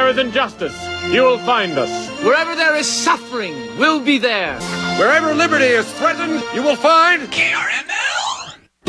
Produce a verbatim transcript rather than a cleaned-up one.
there is injustice, you will find us. Wherever there is suffering, we'll be there. Wherever liberty is threatened, you will find K R M F.